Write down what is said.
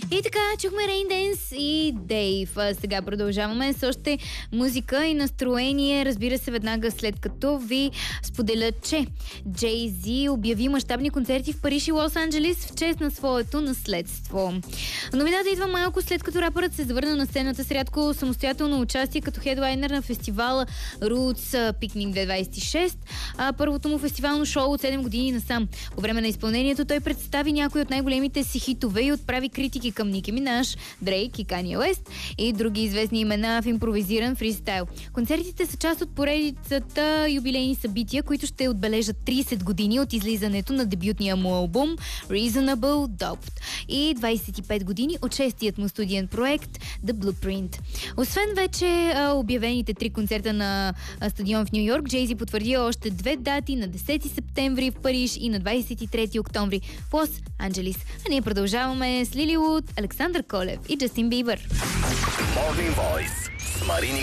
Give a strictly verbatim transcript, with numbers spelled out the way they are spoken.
И така, чухме Rain Dance и Дейв. Сега продължаваме с още музика и настроение. Разбира се, веднага след като ви споделя, че Джей-Зи обяви мащабни концерти в Париж и Лос-Анджелес в чест на своето наследство. Новината идва малко след като рапърът се завърна на сцената с рядко самостоятелно участие като хедлайнер на фестивала Roots Picnic две хиляди двадесет и шеста, а първото му фестивално шоу от седем години насам. По време на изпълнението той представи някои от най-големите си хитове и отправи критики към Ники Минаж, Дрейк и Кани Уест и други известни имена в импровизиран фристайл. Концертите са част от поредицата юбилейни събития, които ще отбележат тридесет години от излизането на дебютния му албум Reasonable Doubt и двадесет и пет години от шестият му студиен проект The Blueprint. Освен вече а, обявените три концерта на а, стадион в Ню Йорк, Джей-Зи потвърди още две дати на десети септември в Париж и на двадесет и трети октомври в Лос-Анджелес. А ние продължаваме с Лили Вуд, Александър Колев и Джастин Бибър. Morning Voice с Марини